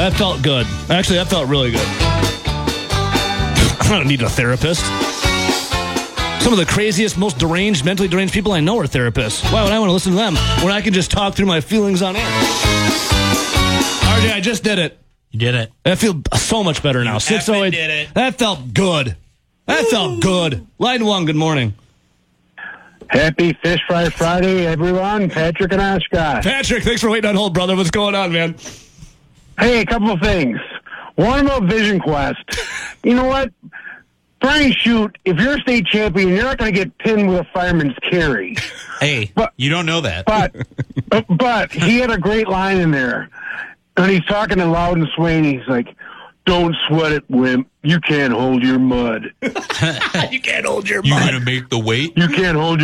That felt good. Actually, that felt really good. I don't need a therapist. Some of the craziest, most deranged, mentally deranged people I know are therapists. Why would I want to listen to them when I can just talk through my feelings on air? RJ, I just did it. You did it. I feel so much better now. 608. Did it. That felt good. That felt good. Line 1, good morning. Happy Fish Fry Friday, everyone. Patrick and Oshkosh. Patrick, thanks for waiting on hold, brother. What's going on, man? Hey, a couple of things. One about Vision Quest. You know what? Try and shoot. If you're a state champion, you're not going to get pinned with a fireman's carry. Hey, you don't know that. But he had a great line in there. And he's talking to Loud and Swain. He's like, "Don't sweat it, wimp. You can't hold your mud. You can't hold your You're mud. going to make the weight? You can't hold